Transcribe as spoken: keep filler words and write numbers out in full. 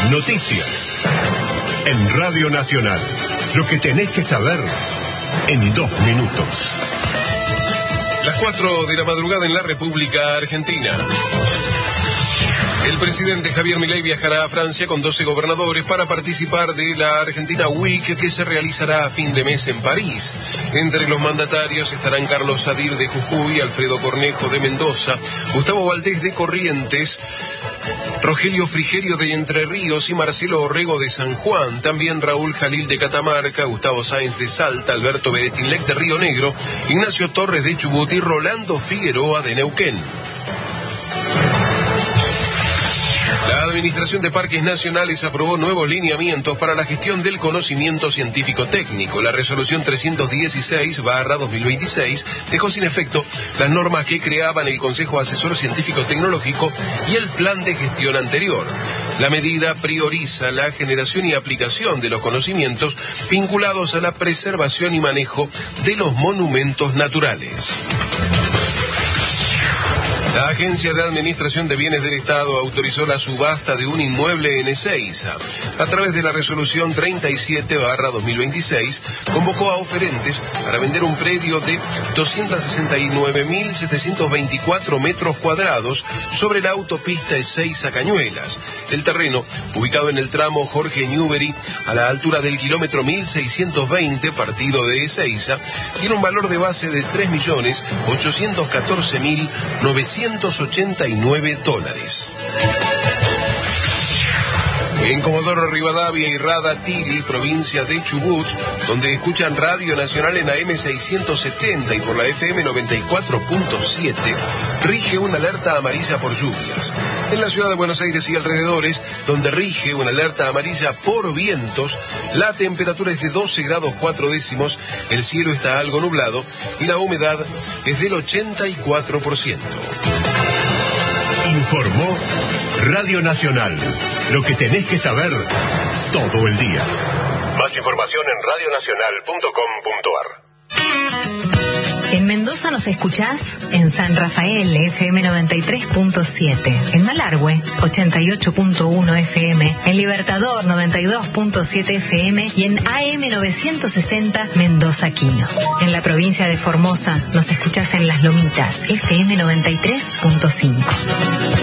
Noticias. En Radio Nacional. Lo que tenés que saber en dos minutos. Las cuatro de la madrugada en la República Argentina. El presidente Javier Milei viajará a Francia con doce gobernadores para participar de la Argentina Week que se realizará a fin de mes en París. Entre los mandatarios estarán Carlos Sadir de Jujuy, Alfredo Cornejo de Mendoza, Gustavo Valdés de Corrientes, Rogelio Frigerio de Entre Ríos y Marcelo Orrego de San Juan. También Raúl Jalil de Catamarca, Gustavo Sáenz de Salta, Alberto Beretinlec de Río Negro, Ignacio Torres de Chubut y Rolando Figueroa de Neuquén. La Administración de Parques Nacionales aprobó nuevos lineamientos para la gestión del conocimiento científico-técnico. La resolución trescientos dieciséis barra dos mil veintiséis dejó sin efecto las normas que creaban el Consejo Asesor Científico-Tecnológico y el plan de gestión anterior. La medida prioriza la generación y aplicación de los conocimientos vinculados a la preservación y manejo de los monumentos naturales. La Agencia de Administración de Bienes del Estado autorizó la subasta de un inmueble en Ezeiza. A través de la resolución treinta y siete barra dos mil veintiséis, convocó a oferentes para vender un predio de doscientos sesenta y nueve mil setecientos veinticuatro metros cuadrados sobre la autopista Ezeiza-Cañuelas. El terreno, ubicado en el tramo Jorge Newbery, a la altura del kilómetro mil seiscientos veinte, partido de Ezeiza, tiene un valor de base de tres millones ochocientos catorce mil novecientos ochenta y nueve dólares. En Comodoro Rivadavia y Radatili, provincia de Chubut, donde escuchan Radio Nacional en A M seiscientos setenta y por la F M noventa y cuatro punto siete, rige una alerta amarilla por lluvias. En la ciudad de Buenos Aires y alrededores, donde rige una alerta amarilla por vientos, la temperatura es de doce grados cuatro décimos, el cielo está algo nublado y la humedad es del ochenta y cuatro por ciento. Informó Radio Nacional. Lo que tenés que saber todo el día. Más información en radio nacional punto com punto ar. En Mendoza nos escuchás en San Rafael, F M noventa y tres punto siete, en Malargüe, ochenta y ocho punto uno F M, en Libertador, noventa y dos punto siete F M y en A M novecientos sesenta Mendoza Quino. En la provincia de Formosa nos escuchás en Las Lomitas, F M noventa y tres punto cinco.